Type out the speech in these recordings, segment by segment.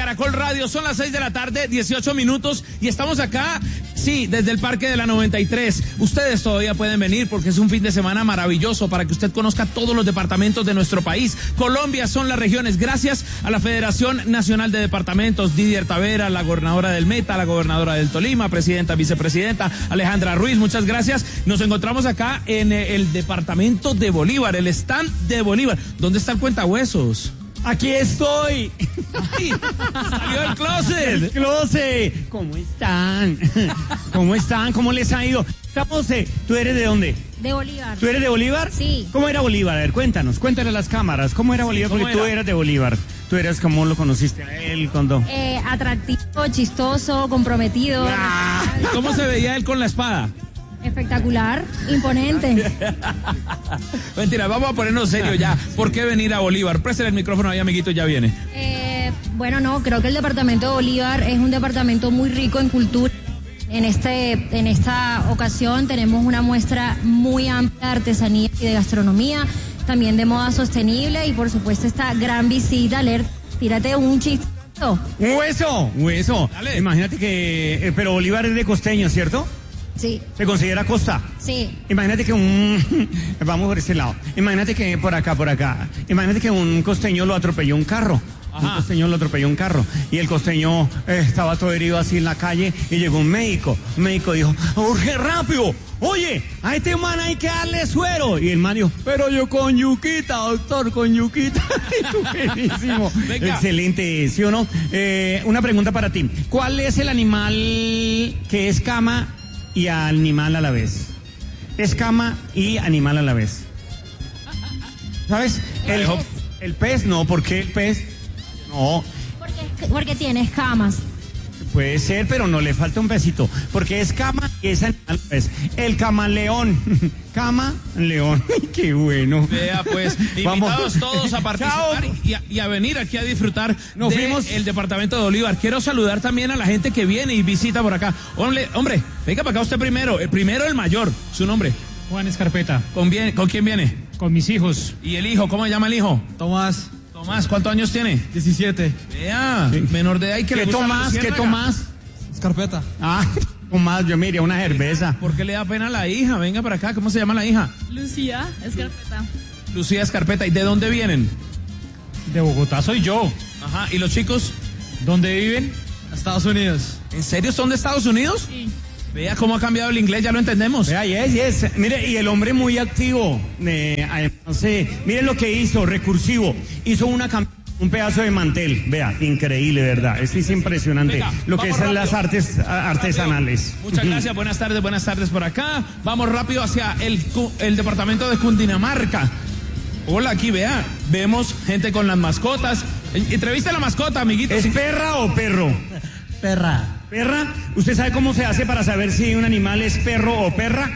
Caracol Radio. Son las 6 de la tarde, 18 minutos, y estamos acá, sí, desde el Parque de la 93. Ustedes todavía pueden venir porque es un fin de semana maravilloso para que usted conozca todos los departamentos de nuestro país. Colombia son las regiones, gracias a la Federación Nacional de Departamentos, Didier Tavera, la gobernadora del Meta, la gobernadora del Tolima, presidenta, vicepresidenta, Alejandra Ruiz, muchas gracias. Nos encontramos acá en el departamento de Bolívar, el stand de Bolívar. ¿Dónde está el cuentahuesos? Aquí estoy. Ay, salió del closet. El closet. ¿Cómo están? ¿Cómo están? ¿Cómo les ha ido? Estamos, ¿tú eres de dónde? De Bolívar. ¿Tú eres de Bolívar? Sí. ¿Cómo era Bolívar? A ver, cuéntale a las cámaras. ¿Cómo era Bolívar? Porque tú eras de Bolívar. Tú eras, ¿cómo lo conociste a él? ¿Cuándo? Atractivo, chistoso, comprometido. ¿Cómo se veía él con la espada? Espectacular, imponente. Mentira, vamos a ponernos serio ya. ¿Por qué venir a Bolívar? Préstale el micrófono ahí, amiguito, ya viene. Bueno, no, creo que el departamento de Bolívar es un departamento muy rico en cultura. En esta ocasión tenemos una muestra muy amplia de artesanía y de gastronomía, también de moda sostenible y por supuesto esta gran visita. Tírate un chistito. ¡Un hueso! Dale. Imagínate que... pero Bolívar es de costeño, ¿cierto? Sí. ¿Se considera costa? Sí. Imagínate que vamos por este lado. Imagínate que por acá. Imagínate que un costeño lo atropelló un carro. Ajá. Un costeño lo atropelló un carro. Y el costeño estaba todo herido así en la calle y llegó un médico. Un médico dijo, ¡urge rápido! Oye, a este man hay que darle suero. Y el man dijo, pero yo con yuquita, doctor, con yuquita. Buenísimo. Venga. Excelente, ¿sí o no? Una pregunta para ti. ¿Cuál es el animal que es cama y animal a la vez? Es cama y animal a la vez. ¿Sabes? El pez no, ¿por qué el pez? No, Porque tiene escamas. puede ser, pero no le falta un pesito, porque es cama y es animal a la vez. El camaleón. Cama, león. Qué bueno. Vea pues, invitados todos a participar y a venir aquí a disfrutar del departamento de Bolívar. Quiero saludar también a la gente que viene y visita por acá. Hombre, venga para acá usted primero. El primero, el mayor. ¿Su nombre? Juan Escarpeta. ¿Con quién viene? Con mis hijos. ¿Y el hijo? ¿Cómo se llama el hijo? Tomás. Tomás, ¿cuántos años tiene? 17. Vea, menor de edad y que le gusta la ¿Qué luciérnaga. Tomás? Escarpeta. Ah, Tomás, yo me iría una cerveza. ¿Por qué le da pena a la hija? Venga para acá, ¿cómo se llama la hija? Lucía Escarpeta. Lucía Escarpeta. ¿Y de dónde vienen? De Bogotá soy yo. Ajá, ¿y los chicos? ¿Dónde viven? Estados Unidos. ¿En serio son de Estados Unidos? Sí. Vea cómo ha cambiado el inglés, ya lo entendemos. Vea, yes. Mire, y el hombre muy activo. Además, mire lo que hizo, recursivo. Hizo un pedazo de mantel. Vea, increíble, ¿verdad? Esto es impresionante. Venga, lo que vamos son las rápido. artes artesanales. Muchas gracias, buenas tardes por acá. Vamos rápido hacia el departamento de Cundinamarca. Hola, aquí vea, vemos gente con las mascotas. Entrevista a la mascota, amiguito. ¿Es perra o perro? Perra. ¿Perra? ¿Usted sabe cómo se hace para saber si un animal es perro o perra?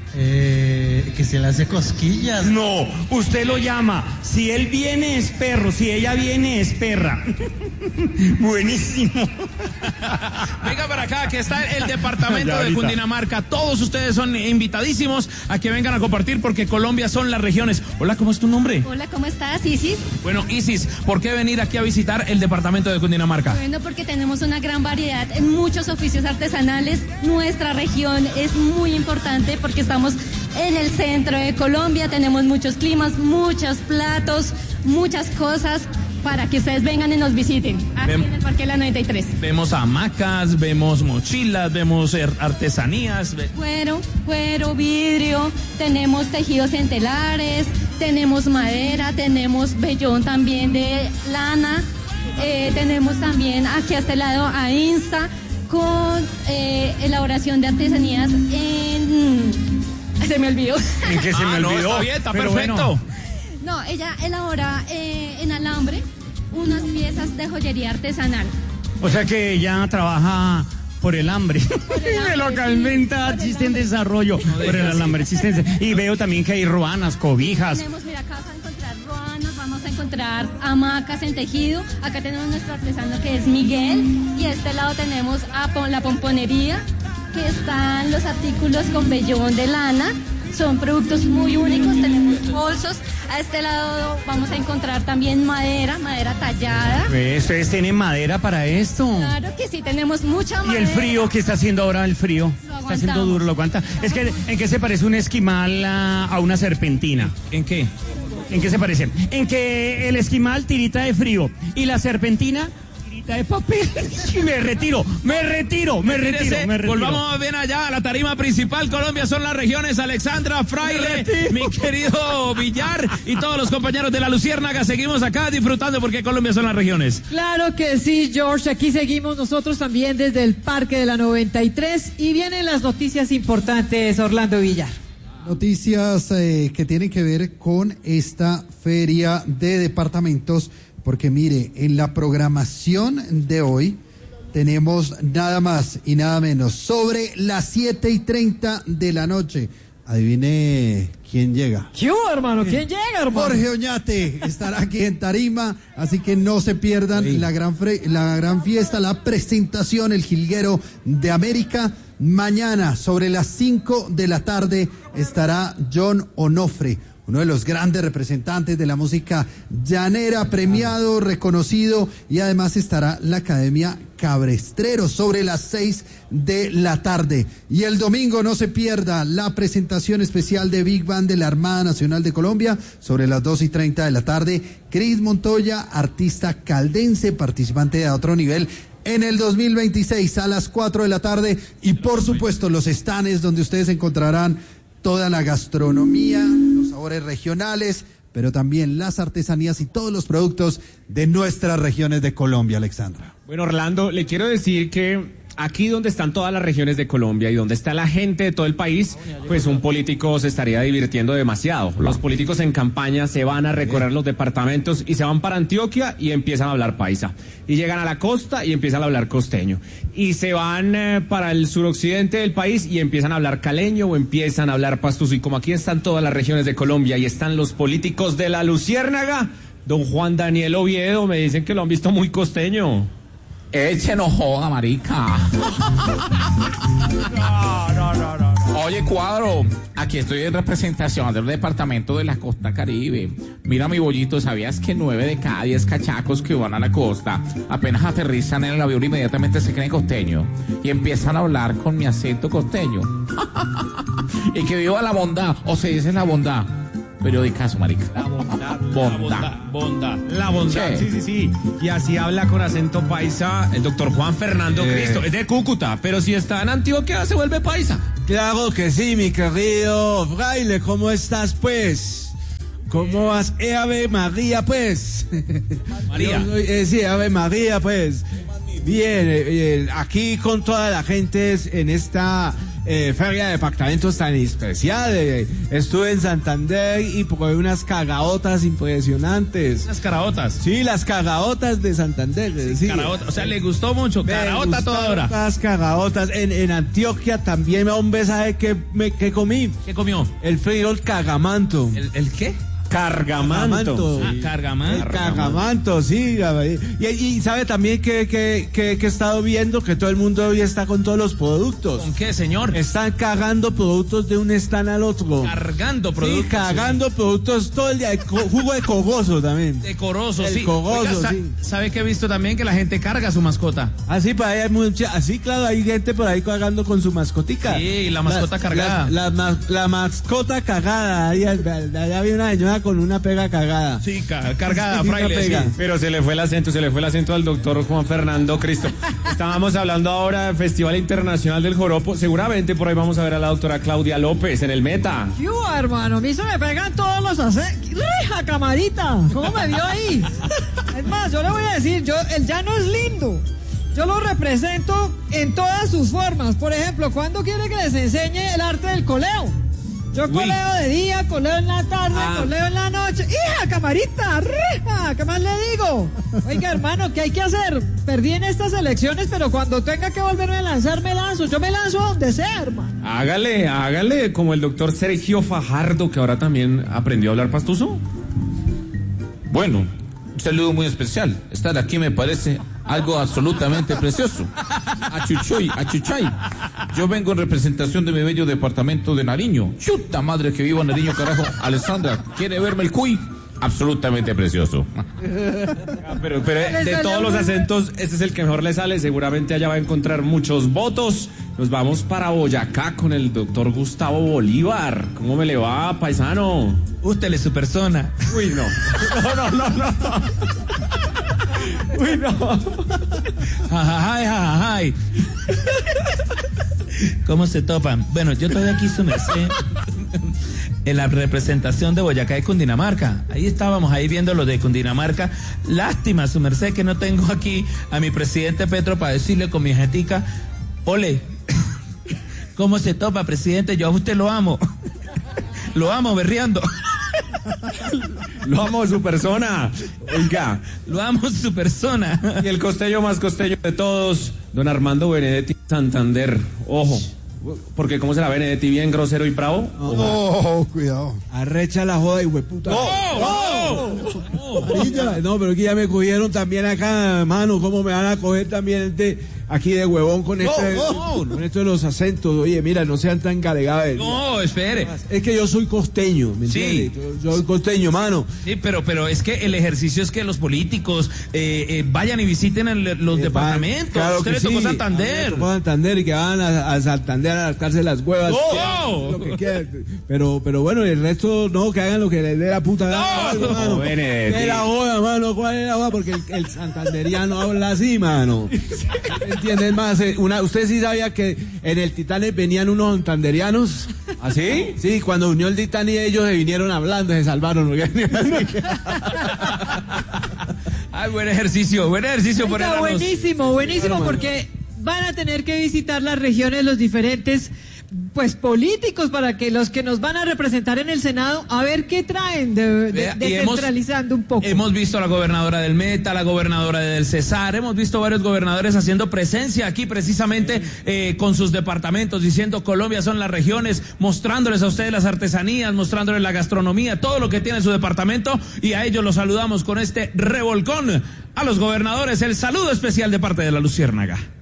Que se le hace cosquillas. No, usted lo llama. Si él viene es perro, si ella viene es perra. Buenísimo. Venga para acá, que está el departamento Ya, de ahorita. Cundinamarca. Todos ustedes son invitadísimos a que vengan a compartir porque Colombia son las regiones. Hola, ¿cómo es tu nombre? Hola, ¿cómo estás, Isis? Bueno, Isis, ¿por qué venir aquí a visitar el departamento de Cundinamarca? Bueno, porque tenemos una gran variedad en muchos oficios artesanales. Nuestra región es muy importante porque estamos en el centro de Colombia, tenemos muchos climas, muchos platos, muchas cosas para que ustedes vengan y nos visiten aquí en el Parque de la 93. Vemos hamacas, vemos mochilas, vemos artesanías. Cuero, vidrio, tenemos tejidos en telares, tenemos madera, tenemos vellón también de lana, tenemos también aquí a este lado a Insta con elaboración de artesanías en... Se me olvidó. ¿En qué se me No, olvidó? está bien, está Pero perfecto. bueno. No, ella elabora en alambre unas piezas de joyería artesanal. O sea que ella trabaja por el hambre. hambre, Me lo sí, calmenta, por el existe en hambre. desarrollo. Por el alambre, existe. Y veo también que hay ruanas, cobijas. Tenemos, mira, acá vas a encontrar ruanas, vamos a encontrar hamacas en tejido. Acá tenemos nuestro artesano que es Miguel. Y a este lado tenemos la pomponería, que están los artículos con vellón de lana. Son productos muy únicos, tenemos bolsos. A este lado vamos a encontrar también madera tallada. ¿Ustedes tienen madera para esto? Claro que sí, tenemos mucha ¿Y madera. el frío? ¿Qué está haciendo ahora el frío? Lo Está haciendo aguantamos. duro, lo aguanta. Es que, ¿en qué se parece un esquimal a una serpentina? ¿En qué? ¿En qué se parece? En que el esquimal tirita de frío y la serpentina tirita de papel. Me retiro. Retírese. Volvamos bien allá a la tarima principal. Colombia son las regiones. Alexandra, Fraile, mi querido Villar y todos los compañeros de la Luciérnaga. Seguimos acá disfrutando porque Colombia son las regiones. Claro que sí, George. Aquí seguimos nosotros también desde el Parque de la 93 y vienen las noticias importantes, Orlando Villar. Noticias que tienen que ver con esta feria de departamentos, porque mire, en la programación de hoy tenemos nada más y nada menos sobre las 7:30 de la noche. Adivine quién llega. ¿Qué hubo, hermano? ¿Quién llega, hermano? Jorge Oñate estará aquí en tarima, así que no se pierdan la gran fiesta, la presentación, el jilguero de América. Mañana, sobre las 5 de la tarde, estará John Onofre, uno de los grandes representantes de la música llanera, premiado, reconocido, y además estará la Academia Cabrestrero sobre las 6 de la tarde. Y el domingo no se pierda la presentación especial de Big Band de la Armada Nacional de Colombia sobre las 2:30 de la tarde. Cris Montoya, artista caldense, participante de Otro Nivel, en el 2026 a las 4 de la tarde. Y por supuesto los stands donde ustedes encontrarán toda la gastronomía, los sabores regionales, pero también las artesanías y todos los productos de nuestras regiones de Colombia, Alexandra. Bueno, Orlando, le quiero decir que aquí donde están todas las regiones de Colombia y donde está la gente de todo el país, pues un político se estaría divirtiendo demasiado. Los políticos en campaña se van a recorrer los departamentos y se van para Antioquia y empiezan a hablar paisa. Y llegan a la costa y empiezan a hablar costeño. Y se van para el suroccidente del país y empiezan a hablar caleño o empiezan a hablar pastuso. Y como aquí están todas las regiones de Colombia y están los políticos de la Luciérnaga, don Juan Daniel Oviedo, me dicen que lo han visto muy costeño. No joda, marica. No. Oye, Cuadro, aquí estoy en representación del departamento de la costa Caribe. Mira, mi bollito, ¿sabías que 9 de cada 10 cachacos que van a la costa apenas aterrizan en el avión inmediatamente se creen costeños y empiezan a hablar con mi acento costeño? Y que viva la bondad, o se dice la bondad. Periodicazo, marica. La bondad. Bondad. La bondad, sí. Y así habla con acento paisa El doctor Juan Fernando Cristo es de Cúcuta, pero si está en Antioquia se vuelve paisa. Claro que sí, mi querido Fraile, ¿cómo estás, pues? ¿Cómo vas? Ave María, pues. María. Sí, Ave María, pues. Bien, aquí con toda la gente en esta feria de departamentos tan especial. Estuve en Santander y probé unas cagaotas impresionantes. Las caraotas. Sí, las cagaotas de Santander. Sí. Caraota, o sea, le gustó mucho. Caraota toda hora. Las cagaotas. En Antioquia también, hombre, ¿sabe qué comí? ¿Qué comió? El frijol cagamanto. ¿El qué? Cargamanto. Cargamanto. El cargamanto, sí. Y sabe también que he estado viendo que todo el mundo hoy está con todos los productos. ¿Con qué, señor? Están cagando productos de un stand al otro. Cargando productos. Sí, cagando productos todo el día. Jugo de cogoso también. Decoroso, el sí. cogoso, Oiga, sí. ¿Sabe que he visto también que la gente carga a su mascota? Así, para ahí hay mucha, así, claro, hay gente por ahí cargando con su mascotica. Sí, la mascota cargada. La mascota cagada. Allá había una señora con una pega cagada. Sí, cargada, Sí, Fraile, una pega. sí. Pero se le fue el acento al doctor Juan Fernando Cristo. Estábamos hablando ahora del Festival Internacional del Joropo. Seguramente por ahí vamos a ver a la doctora Claudia López en el Meta. ¿Qué hubo, hermano? A mí se me pegan todos los acentos. ¡Reja, camarita! ¿Cómo me vio ahí? Es más, yo le voy a decir, el llano es lindo. Yo lo represento en todas sus formas. Por ejemplo, ¿cuándo quiere que les enseñe el arte del coleo? Yo coleo de día, coleo en la tarde, coleo en la noche. ¡Hija, camarita! ¡Reja! ¿Qué más le digo? Oiga, hermano, ¿qué hay que hacer? Perdí en estas elecciones, pero cuando tenga que volverme a lanzar, me lanzo. Yo me lanzo a donde sea, hermano. Hágale, como el doctor Sergio Fajardo, que ahora también aprendió a hablar pastuso. Bueno, un saludo muy especial. Estar aquí me parece algo absolutamente precioso. Achuchay. Yo vengo en representación de mi bello departamento de Nariño. Chuta madre que vivo en Nariño, carajo. Alessandra, ¿quiere verme el cuy? Absolutamente precioso. Pero de todos los acentos, este es el que mejor le sale. Seguramente allá va a encontrar muchos votos. Nos vamos para Boyacá con el doctor Gustavo Bolívar. ¿Cómo me le va, paisano? Usted es su persona. Uy, no. No. Uy, no. Ay. ¿Cómo se topan? Bueno, yo estoy aquí, su merced, en la representación de Boyacá y Cundinamarca. Ahí estábamos, ahí viendo lo de Cundinamarca. Lástima, su merced, que no tengo aquí a mi presidente Petro para decirle con mi jetica, ole, ¿cómo se topa, presidente? Yo a usted lo amo. Lo amo berreando. Lo amo su persona. Oiga, lo amo su persona. Y el costeño más costeño de todos, don Armando Benedetti Santander. Ojo, porque ¿cómo será Benedetti? ¿Bien grosero y bravo? Oh, cuidado. Arrecha la joda y hueputa. No, pero aquí ya me cogieron también acá, mano. ¿Cómo me van a coger también aquí de huevón con con esto de los acentos? Oye, mira, no sean tan galegados. No, espere. Es que yo soy costeño, ¿me entiendes? Yo soy costeño, mano. Sí, pero es que el ejercicio es que los políticos vayan y visiten los departamentos. Claro, usted le tocó Santander. Le tocó Santander y que van a Santander a rascarse las huevas. Lo que quieran. Pero bueno, el resto no, que hagan lo que les dé la puta gana, mano. ¿Qué la joda, mano? ¿Cuál es la joda? Porque el santanderiano habla así, mano. ¿Entiendes más? ¿Usted sí sabía que en el Titanic venían unos santanderianos? ¿Ah, sí? Sí, cuando unió el Titanic ellos se vinieron hablando, se salvaron. Ay, buen ejercicio por el buenísimo, porque van a tener que visitar las regiones, los diferentes políticos, para que los que nos van a representar en el Senado, a ver qué traen, descentralizando un poco. Hemos visto a la gobernadora del Meta, la gobernadora del Cesar, hemos visto varios gobernadores haciendo presencia aquí precisamente con sus departamentos, diciendo Colombia son las regiones, mostrándoles a ustedes las artesanías, mostrándoles la gastronomía, todo lo que tiene su departamento, y a ellos los saludamos con este revolcón. A los gobernadores, el saludo especial de parte de la Luciérnaga.